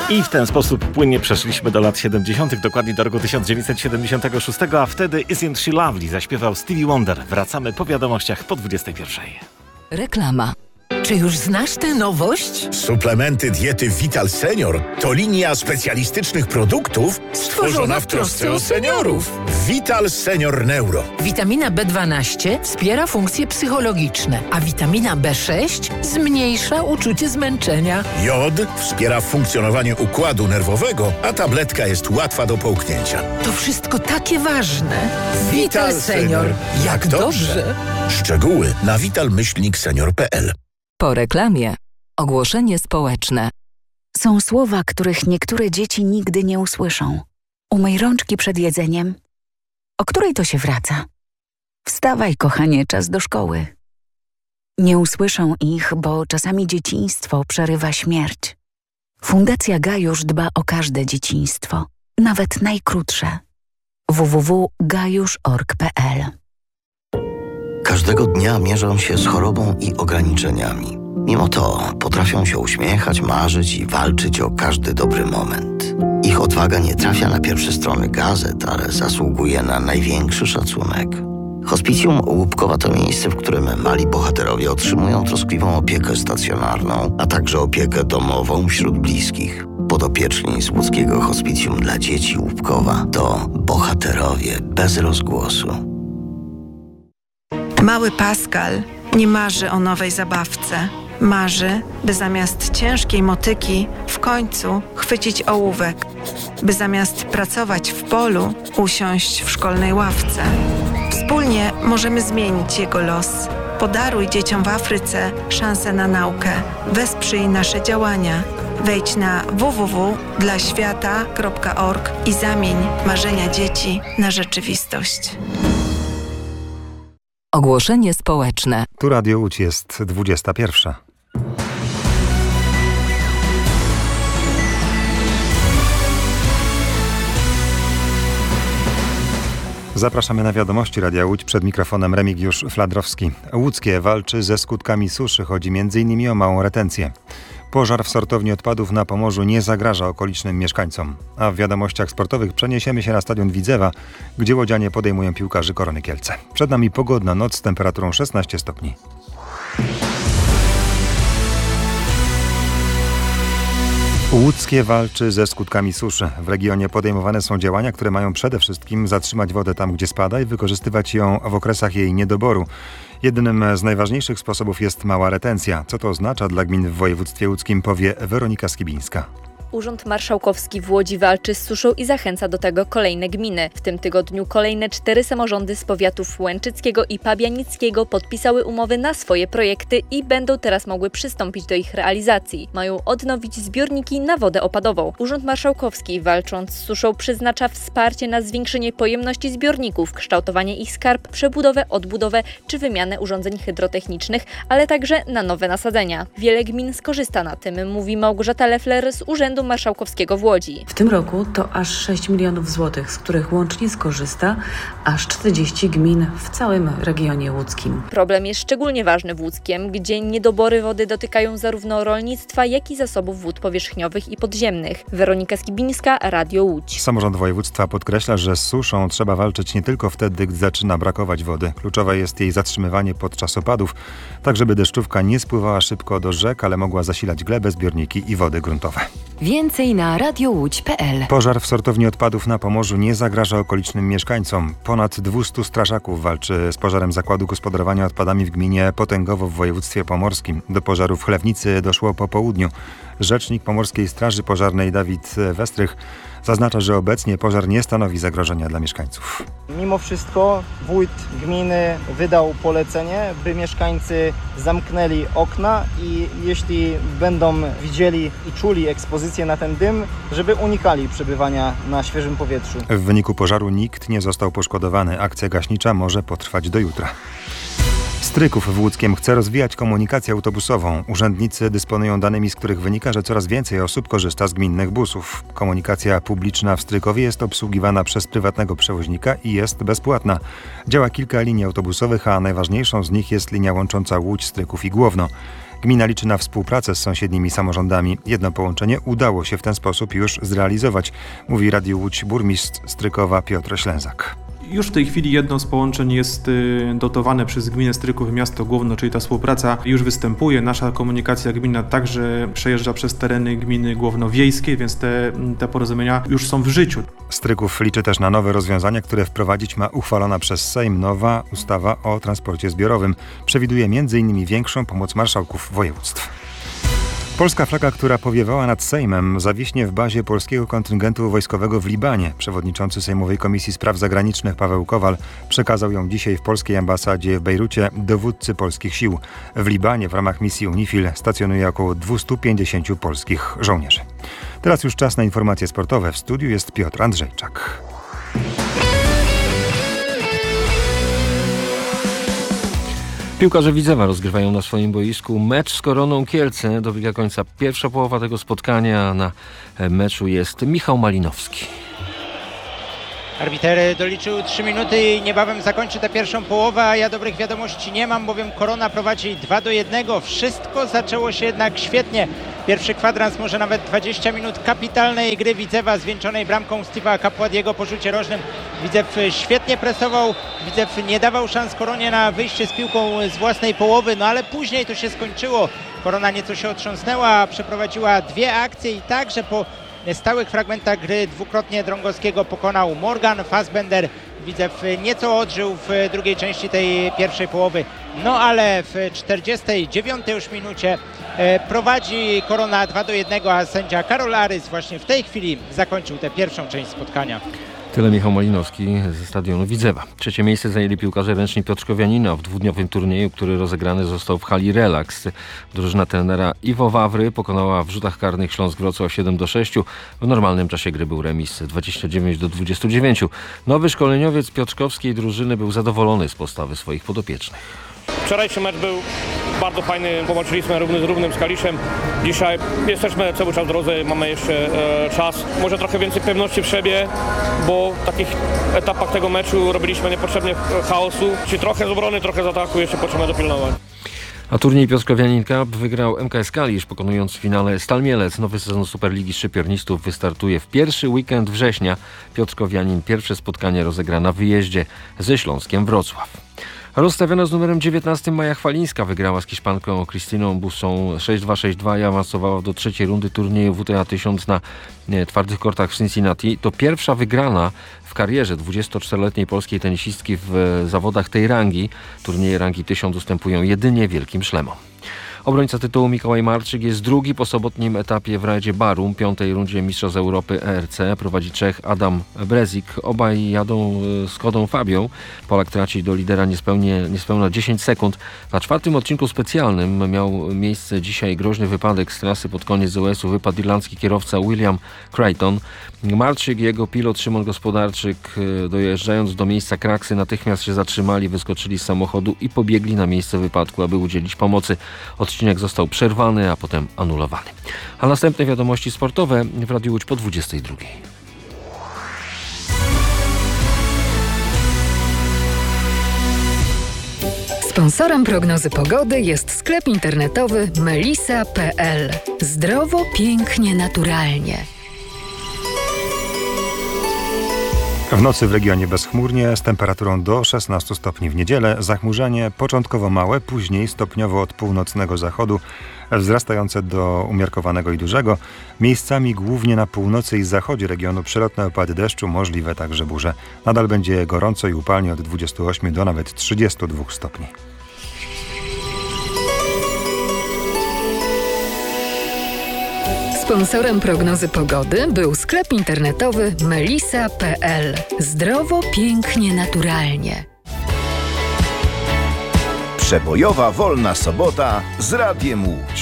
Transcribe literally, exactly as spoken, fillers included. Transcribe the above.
I w ten sposób płynnie przeszliśmy do lat siedemdziesiątych, dokładnie do roku tysiąc dziewięćset siedemdziesiątego szóstego, a wtedy Isn't She Lovely zaśpiewał Stevie Wonder. Wracamy po wiadomościach po dwudziestej pierwszej. Reklama. Czy już znasz tę nowość? Suplementy diety Vital Senior to linia specjalistycznych produktów stworzona w trosce o seniorów. Vital Senior Neuro. Witamina B dwanaście wspiera funkcje psychologiczne, a witamina B sześć zmniejsza uczucie zmęczenia. Jod wspiera funkcjonowanie układu nerwowego, a tabletka jest łatwa do połknięcia. To wszystko takie ważne. Vital Senior. Jak dobrze. Szczegóły na vital myślnik senior kropka p l. Po reklamie. Ogłoszenie społeczne. Są słowa, których niektóre dzieci nigdy nie usłyszą. Umyj rączki przed jedzeniem. O której to się wraca? Wstawaj, kochanie, czas do szkoły. Nie usłyszą ich, bo czasami dzieciństwo przerywa śmierć. Fundacja Gajusz dba o każde dzieciństwo, nawet najkrótsze. w w w kropka gajusz kropka org kropka p l. Każdego dnia mierzą się z chorobą i ograniczeniami. Mimo to potrafią się uśmiechać, marzyć i walczyć o każdy dobry moment. Ich odwaga nie trafia na pierwsze strony gazet, ale zasługuje na największy szacunek. Hospicjum Łupkowa to miejsce, w którym mali bohaterowie otrzymują troskliwą opiekę stacjonarną, a także opiekę domową wśród bliskich. Podopieczni z łódzkiego Hospicjum dla dzieci Łupkowa to bohaterowie bez rozgłosu. Mały Pascal nie marzy o nowej zabawce. Marzy, by zamiast ciężkiej motyki w końcu chwycić ołówek, by zamiast pracować w polu usiąść w szkolnej ławce. Wspólnie możemy zmienić jego los. Podaruj dzieciom w Afryce szansę na naukę. Wesprzyj nasze działania. Wejdź na w w w kropka dla świata kropka org i zamień marzenia dzieci na rzeczywistość. Ogłoszenie społeczne. Tu Radio Łódź, jest dwudziesta pierwsza. Zapraszamy na wiadomości Radia Łódź, przed mikrofonem Remigiusz Fladrowski. Łódzkie walczy ze skutkami suszy, chodzi między innymi o małą retencję. Pożar w sortowni odpadów na Pomorzu nie zagraża okolicznym mieszkańcom. A w wiadomościach sportowych przeniesiemy się na stadion Widzewa, gdzie łodzianie podejmują piłkarzy Korony Kielce. Przed nami pogodna noc z temperaturą szesnaście stopni. Łódzkie walczy ze skutkami suszy. W regionie podejmowane są działania, które mają przede wszystkim zatrzymać wodę tam, gdzie spada i wykorzystywać ją w okresach jej niedoboru. Jednym z najważniejszych sposobów jest mała retencja. Co to oznacza dla gmin w województwie łódzkim, powie Weronika Skibińska. Urząd Marszałkowski w Łodzi walczy z suszą i zachęca do tego kolejne gminy. W tym tygodniu kolejne cztery samorządy z powiatów łęczyckiego i pabianickiego podpisały umowy na swoje projekty i będą teraz mogły przystąpić do ich realizacji. Mają odnowić zbiorniki na wodę opadową. Urząd Marszałkowski, walcząc z suszą, przeznacza wsparcie na zwiększenie pojemności zbiorników, kształtowanie ich skarb, przebudowę, odbudowę czy wymianę urządzeń hydrotechnicznych, ale także na nowe nasadzenia. Wiele gmin skorzysta na tym, mówi Małgorzata Leffler z Urzędu Marszałkowskiego w Łodzi. W tym roku to aż sześć milionów złotych, z których łącznie skorzysta aż czterdzieści gmin w całym regionie łódzkim. Problem jest szczególnie ważny w Łódzkiem, gdzie niedobory wody dotykają zarówno rolnictwa, jak i zasobów wód powierzchniowych i podziemnych. Weronika Skibińska, Radio Łódź. Samorząd województwa podkreśla, że z suszą trzeba walczyć nie tylko wtedy, gdy zaczyna brakować wody. Kluczowe jest jej zatrzymywanie podczas opadów, tak żeby deszczówka nie spływała szybko do rzek, ale mogła zasilać glebę, zbiorniki i wody gruntowe. Więcej na radiowódź kropka p l. Pożar w sortowni odpadów na Pomorzu nie zagraża okolicznym mieszkańcom. Ponad dwieście strażaków walczy z pożarem zakładu gospodarowania odpadami w gminie Potęgowo w województwie pomorskim. Do pożaru w Chlewnicy doszło po południu. Rzecznik Pomorskiej Straży Pożarnej Dawid Westrych zaznacza, że obecnie pożar nie stanowi zagrożenia dla mieszkańców. Mimo wszystko wójt gminy wydał polecenie, by mieszkańcy zamknęli okna i jeśli będą widzieli i czuli ekspozycję na ten dym, żeby unikali przebywania na świeżym powietrzu. W wyniku pożaru nikt nie został poszkodowany. Akcja gaśnicza może potrwać do jutra. Stryków w Łódzkiem chce rozwijać komunikację autobusową. Urzędnicy dysponują danymi, z których wynika, że coraz więcej osób korzysta z gminnych busów. Komunikacja publiczna w Strykowie jest obsługiwana przez prywatnego przewoźnika i jest bezpłatna. Działa kilka linii autobusowych, a najważniejszą z nich jest linia łącząca Łódź, Stryków i Głowno. Gmina liczy na współpracę z sąsiednimi samorządami. Jedno połączenie udało się w ten sposób już zrealizować, mówi Radiu Łódź burmistrz Strykowa Piotr Ślęzak. Już w tej chwili jedno z połączeń jest dotowane przez gminę Stryków i miasto Głowno, czyli ta współpraca już występuje. Nasza komunikacja gminna także przejeżdża przez tereny gminy Głowno-Wiejskiej, więc te, te porozumienia już są w życiu. Stryków liczy też na nowe rozwiązania, które wprowadzić ma uchwalona przez Sejm nowa ustawa o transporcie zbiorowym. Przewiduje między innymi większą pomoc marszałków województw. Polska flaga, która powiewała nad Sejmem, zawiśnie w bazie polskiego kontyngentu wojskowego w Libanie. Przewodniczący Sejmowej Komisji Spraw Zagranicznych Paweł Kowal przekazał ją dzisiaj w polskiej ambasadzie w Bejrucie dowódcy polskich sił. W Libanie w ramach misji UNIFIL stacjonuje około dwieście pięćdziesiąt polskich żołnierzy. Teraz już czas na informacje sportowe. W studiu jest Piotr Andrzejczak. Piłkarze Widzewa rozgrywają na swoim boisku mecz z Koroną Kielce. Dobiega końca pierwsza połowa tego spotkania. Na meczu jest Michał Malinowski. Arbiter doliczył trzy minuty i niebawem zakończy tę pierwszą połowę, a ja dobrych wiadomości nie mam, bowiem Korona prowadzi dwa do jednego. Wszystko zaczęło się jednak świetnie. Pierwszy kwadrans, może nawet dwadzieścia minut kapitalnej gry Widzewa, zwieńczonej bramką Steve'a Kapładiego po rzucie rożnym. Widzew świetnie presował, Widzew nie dawał szans Koronie na wyjście z piłką z własnej połowy, no ale później to się skończyło. Korona nieco się otrząsnęła, przeprowadziła dwie akcje i także po stałych fragmentach gry dwukrotnie Drągowskiego pokonał Morgan. Fassbender Widzew nieco odżył w drugiej części tej pierwszej połowy. No ale w czterdziestej dziewiątej już minucie prowadzi Korona dwa do jednego, a sędzia Karol Arys właśnie w tej chwili zakończył tę pierwszą część spotkania. Tyle Michał Malinowski ze stadionu Widzewa. Trzecie miejsce zajęli piłkarze ręczni Piotrkowianina w dwudniowym turnieju, który rozegrany został w hali Relax. Drużyna trenera Iwo Wawry pokonała w rzutach karnych Śląsk Wrocław siedem do sześciu. W normalnym czasie gry był remis dwadzieścia dziewięć do dwudziestu dziewięciu. Nowy szkoleniowiec piotrkowskiej drużyny był zadowolony z postawy swoich podopiecznych. Wczorajszy mecz był bardzo fajny, powalczyliśmy równy z równym z Kaliszem. Dzisiaj jesteśmy cały czas w drodze, mamy jeszcze e, czas. Może trochę więcej pewności w siebie, bo w takich etapach tego meczu robiliśmy niepotrzebnie chaosu. Czyli trochę z obrony, trochę z ataku, jeszcze potrzebujemy dopilnować. A turniej Piotrkowianin Cup wygrał M K S Kalisz, pokonując w finale Stal Mielec. Nowy sezon Superligi Szczypiornistów wystartuje w pierwszy weekend września. Piotrkowianin pierwsze spotkanie rozegra na wyjeździe ze Śląskiem Wrocław. Rozstawiona z numerem dziewiętnastym Maja Chwalińska wygrała z Hiszpanką Krystyną Bussą sześć dwa sześć dwa i awansowała do trzeciej rundy turnieju W T A tysiąc na nie, twardych kortach w Cincinnati. To pierwsza wygrana w karierze dwudziestoczteroletniej polskiej tenisistki w zawodach tej rangi. Turnieje rangi tysiąc ustępują jedynie Wielkim Szlemom. Obrońca tytułu Mikołaj Marczyk jest drugi po sobotnim etapie w rajdzie Barum, piątej rundzie Mistrzostw Europy E R C. Prowadzi Czech Adam Brezik. Obaj jadą Skodą Fabią. Polak traci do lidera niespełnie, niespełna dziesięć sekund. Na czwartym odcinku specjalnym miał miejsce dzisiaj groźny wypadek z trasy pod koniec U S U. Wypadł irlandzki kierowca William Creighton. Marczyk i jego pilot Szymon Gospodarczyk, dojeżdżając do miejsca kraksy, natychmiast się zatrzymali, wyskoczyli z samochodu i pobiegli na miejsce wypadku, aby udzielić pomocy. Odcinek został przerwany, a potem anulowany. A następne wiadomości sportowe w Radiu Łódź po dwudziestej drugiej. Sponsorem prognozy pogody jest sklep internetowy melisa kropka p l. Zdrowo, pięknie, naturalnie. W nocy w regionie bezchmurnie z temperaturą do szesnastu stopni w niedzielę. Zachmurzenie początkowo małe, później stopniowo od północnego zachodu, wzrastające do umiarkowanego i dużego. Miejscami głównie na północy i zachodzie regionu przelotne opady deszczu, możliwe także burze. Nadal będzie gorąco i upalnie od dwudziestu ośmiu do nawet trzydziestu dwóch stopni. Sponsorem prognozy pogody był sklep internetowy melisa kropka p l. Zdrowo, pięknie, naturalnie. Przebojowa wolna sobota z Radiem Łódź.